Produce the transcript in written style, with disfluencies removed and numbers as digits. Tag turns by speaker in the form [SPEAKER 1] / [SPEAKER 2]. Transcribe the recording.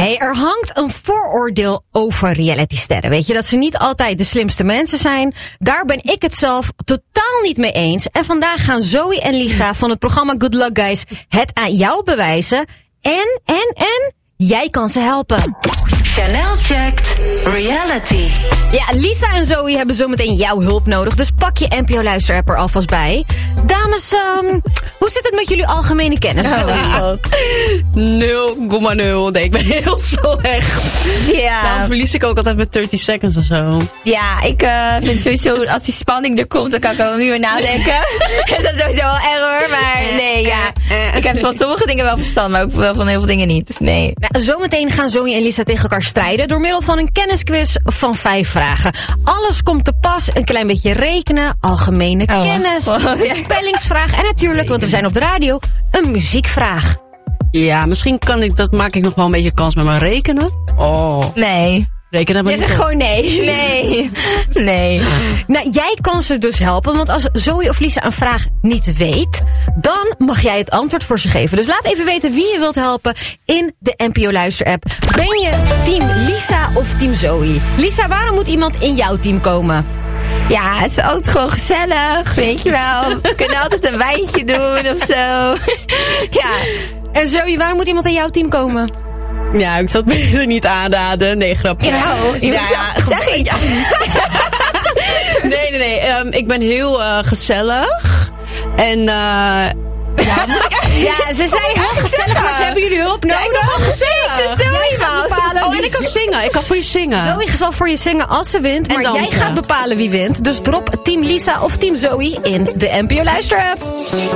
[SPEAKER 1] Hey, er hangt een vooroordeel over realitysterren. Weet je, dat ze niet altijd de slimste mensen zijn. Daar ben ik het zelf totaal niet mee eens. En vandaag gaan Zoe en Lisa van het programma Good Luck Guys het aan jou bewijzen. En, jij kan ze helpen.
[SPEAKER 2] Chanel checkt reality.
[SPEAKER 1] Ja, Lisa en Zoe hebben zometeen jouw hulp nodig. Dus pak je NPO-luisterapp er alvast bij. Dames, hoe zit het met jullie algemene kennis?
[SPEAKER 3] 0,0. Nee, ik ben heel slecht.
[SPEAKER 4] Ja.
[SPEAKER 3] Daarom verlies ik ook altijd met 30 seconds of zo.
[SPEAKER 4] Ja, ik vind sowieso, als die spanning er komt, dan kan ik al niet meer nadenken. Dat is sowieso wel error, maar nee, ja. Ik heb van sommige dingen wel verstand, maar ook wel van heel veel dingen niet. Nee.
[SPEAKER 1] Nou, zometeen gaan Zoe en Lisa tegen elkaar strijden door middel van een kennisquiz van 5 vragen. Alles komt te pas, een klein beetje rekenen, algemene kennis, een spellingsvraag en natuurlijk, want we zijn op de radio, een muziekvraag.
[SPEAKER 3] Ja, misschien maak ik nog wel een beetje kans met mijn rekenen. Oh.
[SPEAKER 4] Nee.
[SPEAKER 3] Rekenen hebben
[SPEAKER 1] Jij
[SPEAKER 3] we
[SPEAKER 1] zegt
[SPEAKER 3] niet.
[SPEAKER 1] gewoon nee.
[SPEAKER 4] Nee.
[SPEAKER 1] Nou, jij kan ze dus helpen, want als Zoe of Lisa een vraag niet weet, dan mag jij het antwoord voor ze geven. Dus laat even weten wie je wilt helpen in de NPO-luisterapp. Ben je team Lisa of team Zoe? Lisa, waarom moet iemand in jouw team komen?
[SPEAKER 4] Ja, het is altijd gewoon gezellig, weet je wel. We kunnen altijd een wijntje doen of zo. Ja.
[SPEAKER 1] En Zoe, waarom moet iemand in jouw team komen?
[SPEAKER 3] Ja, ik zal het beter niet aanraden. Nee, grapje.
[SPEAKER 4] Zeg iets.
[SPEAKER 3] Nee. Ik ben heel gezellig. En
[SPEAKER 1] Ja, ze zijn heel gezellig, maar ze hebben jullie hulp nodig.
[SPEAKER 3] gezellig.
[SPEAKER 1] Jij gaat bepalen
[SPEAKER 3] Oh,
[SPEAKER 1] wie
[SPEAKER 3] en ik kan zingen. Ik kan voor je zingen.
[SPEAKER 1] Zoe zal voor je zingen als ze wint, maar jij
[SPEAKER 3] dansen.
[SPEAKER 1] gaat bepalen wie wint. Dus drop team Lisa of team Zoe in de NPO Luisterapp.